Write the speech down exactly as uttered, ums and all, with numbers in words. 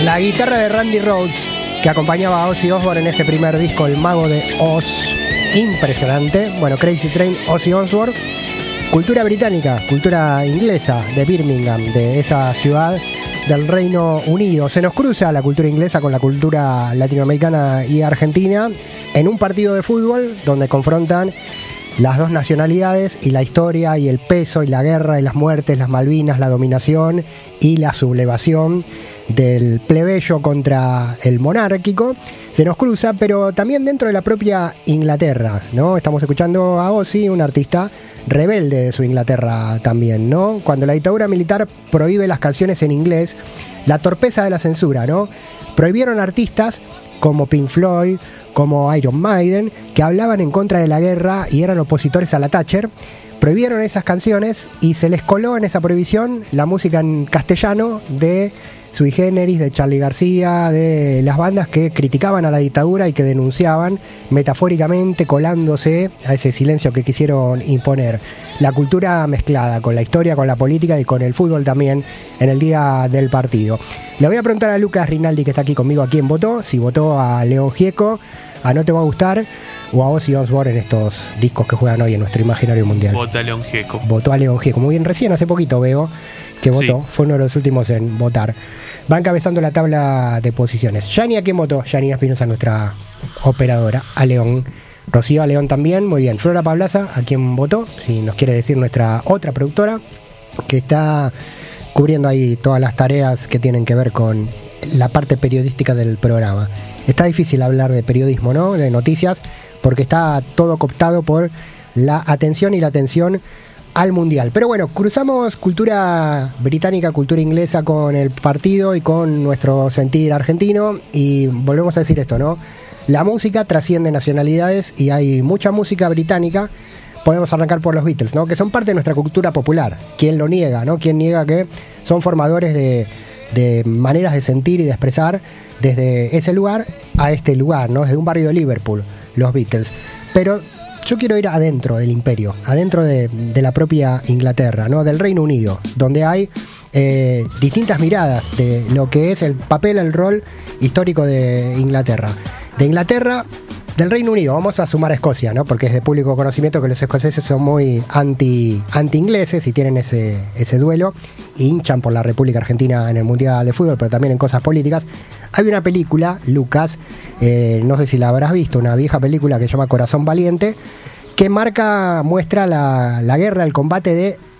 La guitarra de Randy Rhoads, que acompañaba a Ozzy Osbourne en este primer disco, El Mago de Oz. Impresionante. Bueno, Crazy Train, Ozzy Osbourne. Cultura británica, cultura inglesa de Birmingham, de esa ciudad del Reino Unido. Se nos cruza la cultura inglesa con la cultura latinoamericana y argentina en un partido de fútbol donde confrontan las dos nacionalidades y la historia y el peso y la guerra y las muertes, las Malvinas, la dominación y la sublevación del plebeyo contra el monárquico. Se nos cruza, pero también dentro de la propia Inglaterra, ¿no? Estamos escuchando a Ozzy, un artista rebelde de su Inglaterra también, ¿no? Cuando la dictadura militar prohíbe las canciones en inglés, la torpeza de la censura, ¿no? Prohibieron artistas como Pink Floyd, como Iron Maiden, que hablaban en contra de la guerra y eran opositores a la Thatcher. Prohibieron esas canciones y se les coló en esa prohibición la música en castellano de Sui Generis, de Charly García, de las bandas que criticaban a la dictadura y que denunciaban metafóricamente, colándose a ese silencio que quisieron imponer. La cultura mezclada con la historia, con la política y con el fútbol también en el día del partido. Le voy a preguntar a Lucas Rinaldi, que está aquí conmigo, a quién votó, si votó a León Gieco, a No Te Va a Gustar, o a Ozzy Osbourne en estos discos que juegan hoy en nuestro imaginario mundial. Vota a León Gieco. Votó a León Gieco. Muy bien, recién hace poquito veo que votó. Sí. Fue uno de los últimos en votar. Va encabezando la tabla de posiciones. Yani, ¿a quién votó? Yani Espinosa, nuestra operadora. A León. Rocío a León también. Muy bien. Flora Pablaza, ¿a quién votó? Si nos quiere decir nuestra otra productora, que está cubriendo ahí todas las tareas que tienen que ver con la parte periodística del programa. Está difícil hablar de periodismo, ¿no? De noticias, porque está todo cooptado por la atención y la atención al mundial. Pero bueno, cruzamos cultura británica, cultura inglesa con el partido y con nuestro sentir argentino, y volvemos a decir esto, ¿no? La música trasciende nacionalidades y hay mucha música británica. Podemos arrancar por los Beatles, ¿no? Que son parte de nuestra cultura popular. ¿Quién lo niega, no? ¿Quién niega que son formadores de, de maneras de sentir y de expresar desde ese lugar a este lugar, ¿no? Desde un barrio de Liverpool, los Beatles. Pero yo quiero ir adentro del imperio, adentro de, de la propia Inglaterra, ¿no? Del Reino Unido, donde hay eh, distintas miradas de lo que es el papel, el rol histórico de Inglaterra. De Inglaterra, del Reino Unido, vamos a sumar a Escocia, ¿no? Porque es de público conocimiento que los escoceses son muy anti, anti-ingleses y tienen ese, ese duelo, y hinchan por la República Argentina en el Mundial de Fútbol, pero también en cosas políticas. Hay una película, Lucas, eh, no sé si la habrás visto, una vieja película que se llama Corazón Valiente, que marca, muestra la, la guerra, el combate de